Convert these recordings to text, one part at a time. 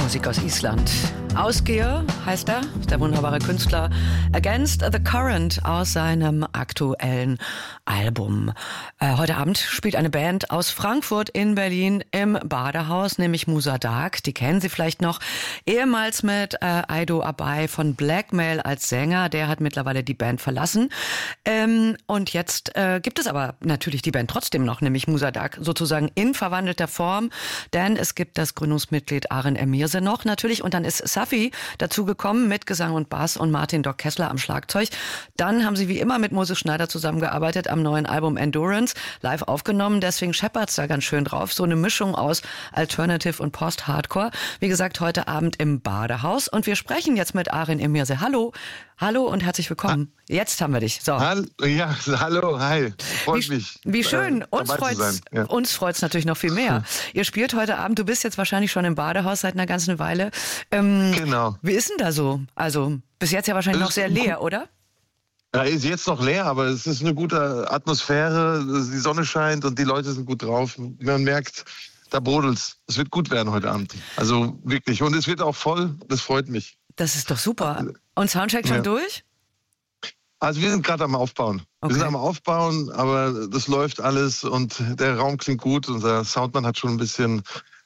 Musik aus Island. Ausgehe heißt er, der wunderbare Künstler Against the Current aus seinem aktuellen Album. Heute Abend spielt eine Band aus Frankfurt in Berlin im Badehaus, nämlich Musa Dağ. Die kennen Sie vielleicht noch. Ehemals mit Aydo Abay von Blackmail als Sänger. Der hat mittlerweile die Band verlassen. Und jetzt gibt es aber natürlich die Band trotzdem noch, nämlich Musa Dağ sozusagen in verwandelter Form. Denn es gibt das Gründungsmitglied Arjen Emirse noch natürlich. Und dann ist Safi dazugekommen mit Gesang und Bass und Martin Doc Kessler am Schlagzeug. Dann haben sie wie immer mit Moses Schneider zusammengearbeitet am neuen Album Endurance, live aufgenommen. Deswegen scheppert's da ganz schön drauf. So eine Mischung aus Alternative und Post-Hardcore. Wie gesagt, heute Abend im Badehaus. Und wir sprechen jetzt mit Arjen Emirse. Hallo. Hallo und herzlich willkommen. Jetzt haben wir dich. So. Ja, hallo, hi. Freut mich. Wie schön. Uns freut's natürlich noch viel mehr. Ihr spielt heute Abend, du bist jetzt wahrscheinlich schon im Badehaus seit einer ganzen Weile. Genau. Wie ist denn da so? Also bis jetzt ja wahrscheinlich noch sehr leer, oder? Ja, ist jetzt noch leer, aber es ist eine gute Atmosphäre. Die Sonne scheint und die Leute sind gut drauf. Man merkt, da brodelt's. Es wird gut werden heute Abend. Also wirklich. Und es wird auch voll. Das freut mich. Das ist doch super. Und Soundcheck schon durch? Also wir sind gerade am Aufbauen. Okay. Wir sind am Aufbauen, aber das läuft alles und der Raum klingt gut. Unser Soundmann hat schon ein bisschen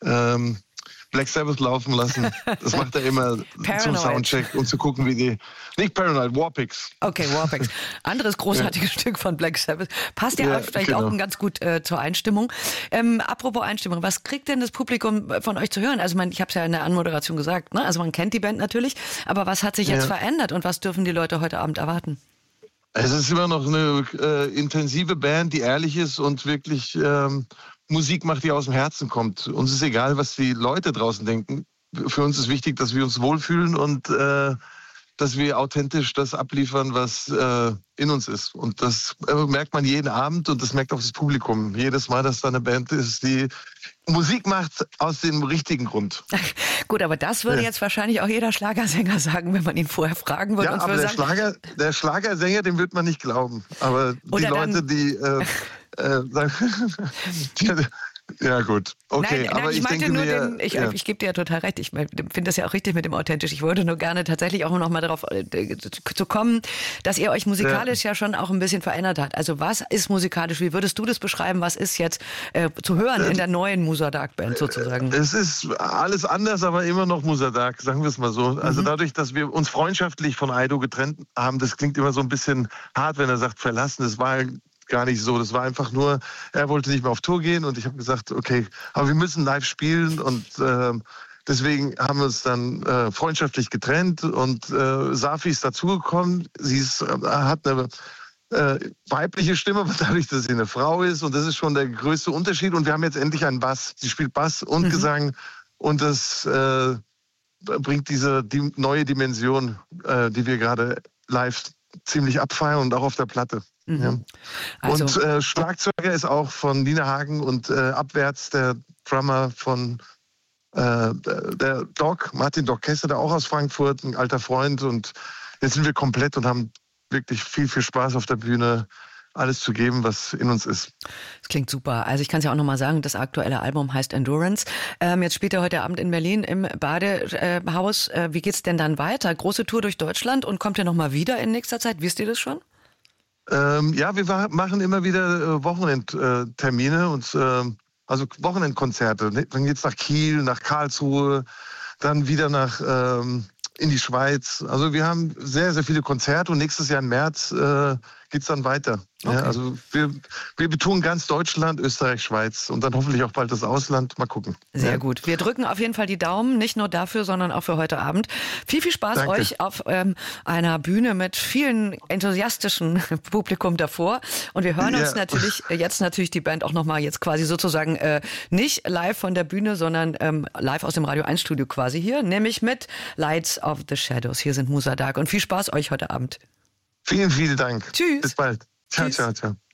Black Sabbath laufen lassen. Das macht er immer zum Soundcheck, um zu gucken, wie die... Nicht Paranoid, Warpix. Okay, Warpix. Anderes großartiges Stück von Black Sabbath. Passt ja vielleicht auch ganz gut zur Einstimmung. Apropos Einstimmung, was kriegt denn das Publikum von euch zu hören? Also ich habe es ja in der Anmoderation gesagt, ne? Also man kennt die Band natürlich, aber was hat sich jetzt verändert und was dürfen die Leute heute Abend erwarten? Es ist immer noch eine intensive Band, die ehrlich ist und wirklich Musik macht, die aus dem Herzen kommt. Uns ist egal, was die Leute draußen denken. Für uns ist wichtig, dass wir uns wohlfühlen und dass wir authentisch das abliefern, was in uns ist. Und das merkt man jeden Abend und das merkt auch das Publikum. Jedes Mal, dass da eine Band ist, die Musik macht aus dem richtigen Grund. Gut, aber das würde jetzt wahrscheinlich auch jeder Schlagersänger sagen, wenn man ihn vorher fragen würde. Ja, aber der Schlagersänger, dem wird man nicht glauben. Aber die Leute, die sagen... Ja gut, okay. Nein, aber ich meinte denke nur, ich gebe dir ja total recht. Ich finde das ja auch richtig mit dem authentisch. Ich würde nur gerne tatsächlich auch noch mal darauf zu kommen, dass ihr euch musikalisch ja schon auch ein bisschen verändert habt. Also was ist musikalisch? Wie würdest du das beschreiben? Was ist jetzt zu hören in der neuen Musa Dağ Band sozusagen? Es ist alles anders, aber immer noch Musa Dağ, sagen wir es mal so. Also dadurch, dass wir uns freundschaftlich von Aydo getrennt haben, das klingt immer so ein bisschen hart, wenn er sagt verlassen. Das war gar nicht so. Das war einfach nur, er wollte nicht mehr auf Tour gehen und ich habe gesagt, okay, aber wir müssen live spielen und deswegen haben wir uns dann freundschaftlich getrennt und Safi ist dazugekommen. Sie hat eine weibliche Stimme, aber dadurch, dass sie eine Frau ist und das ist schon der größte Unterschied und wir haben jetzt endlich einen Bass. Sie spielt Bass und Gesang und das bringt diese neue Dimension, die wir gerade live ziemlich abfeiern und auch auf der Platte. Ja. Also. Und Schlagzeuger ist auch von Nina Hagen und abwärts der Drummer von der Martin Doc Kessler, der auch aus Frankfurt, ein alter Freund. Und jetzt sind wir komplett und haben wirklich viel, viel Spaß auf der Bühne, alles zu geben, was in uns ist. Das klingt super. Also ich kann es ja auch nochmal sagen, das aktuelle Album heißt Endurance. Jetzt spielt er heute Abend in Berlin im Badehaus. Wie geht's denn dann weiter? Große Tour durch Deutschland und kommt ihr nochmal wieder in nächster Zeit? Wisst ihr das schon? Ja, wir machen immer wieder Wochenendtermine und also Wochenendkonzerte. Dann geht's nach Kiel, nach Karlsruhe, dann wieder in die Schweiz. Also wir haben sehr, sehr viele Konzerte und nächstes Jahr im März geht's dann weiter. Okay. Ja, also wir betonen ganz Deutschland, Österreich, Schweiz und dann hoffentlich auch bald das Ausland. Mal gucken. Sehr gut. Wir drücken auf jeden Fall die Daumen, nicht nur dafür, sondern auch für heute Abend. Viel, viel Spaß euch auf einer Bühne mit vielen enthusiastischen Publikum davor. Und wir hören uns natürlich die Band auch nochmal jetzt quasi sozusagen nicht live von der Bühne, sondern live aus dem Radio 1 Studio quasi hier, nämlich mit Lights of the Shadows. Hier sind Musa Dağ und viel Spaß euch heute Abend. Vielen, vielen Dank. Tschüss. Bis bald. Ciao, Tschüss. Ciao, ciao.